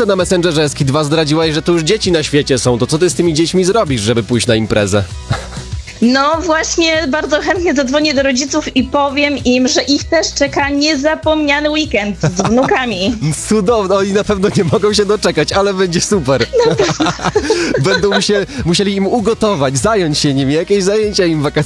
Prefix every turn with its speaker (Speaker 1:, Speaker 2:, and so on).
Speaker 1: wkrótce na Messengerze Ski2 zdradziłaś, że to już dzieci na świecie są. To co ty z tymi dziećmi zrobisz, żeby pójść na imprezę?
Speaker 2: No właśnie, bardzo chętnie zadzwonię do rodziców i powiem im, że ich też czeka niezapomniany weekend z wnukami.
Speaker 1: Cudowno, oni na pewno nie mogą się doczekać, ale będzie super. Będą musieli im ugotować, zająć się nimi, jakieś zajęcia im wakacyjne